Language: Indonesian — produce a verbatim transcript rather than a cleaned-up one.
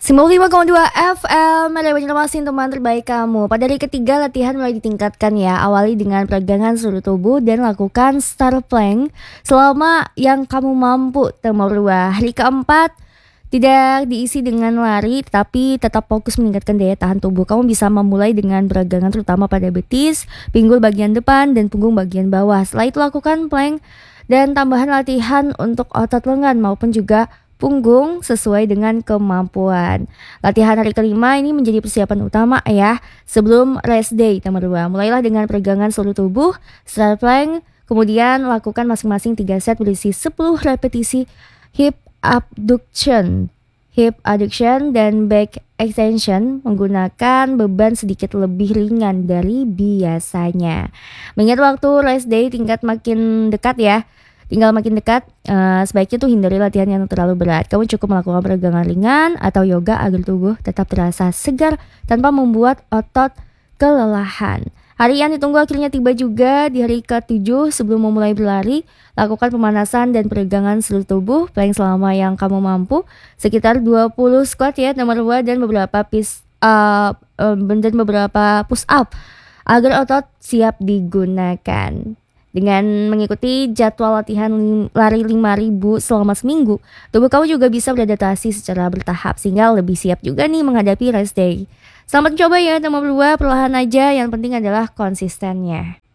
sembilan puluh lima koma dua F M, ada Banjarmasin teman terbaik kamu. Pada hari ketiga latihan mulai ditingkatkan ya. Awali dengan peregangan seluruh tubuh dan lakukan star plank selama yang kamu mampu. Nomor dua, hari keempat tidak diisi dengan lari, tetapi tetap fokus meningkatkan daya tahan tubuh. Kamu bisa memulai dengan peregangan terutama pada betis, pinggul bagian depan, dan punggung bagian bawah. Setelah itu lakukan plank dan tambahan latihan untuk otot lengan maupun juga punggung sesuai dengan kemampuan. Latihan hari kelima ini menjadi persiapan utama ya sebelum rest day nomor dua. Mulailah dengan peregangan seluruh tubuh, star plank, kemudian lakukan masing-masing tiga set berisi sepuluh repetisi hip abduction, hip adduction dan back extension menggunakan beban sedikit lebih ringan dari biasanya. Mengingat waktu rest day tingkat makin dekat ya. Tinggal makin dekat, uh, sebaiknya tuh hindari latihan yang terlalu berat. Kamu cukup melakukan peregangan ringan atau yoga agar tubuh tetap terasa segar tanpa membuat otot kelelahan. Hari yang ditunggu akhirnya tiba juga di hari ketujuh. Sebelum memulai berlari, lakukan pemanasan dan peregangan seluruh tubuh paling selama yang kamu mampu, sekitar dua puluh squat ya nomor dua dan beberapa push up uh, dan beberapa push up agar otot siap digunakan. Dengan mengikuti jadwal latihan lari lima ribu selama seminggu, tubuh kamu juga bisa beradaptasi secara bertahap sehingga lebih siap juga nih menghadapi rest day. Selamat mencoba ya nomor dua, perlahan aja, yang penting adalah konsistennya.